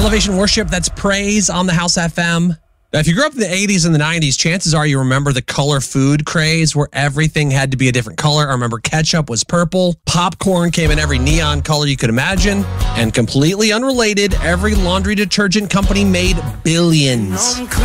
Elevation Worship, that's Praise on the House FM. Now, if you grew up in the 80s and the 90s, chances are you remember the color food craze where everything had to be a different color. I remember ketchup was purple. Popcorn came in every neon color you could imagine. And completely unrelated, every laundry detergent company made billions.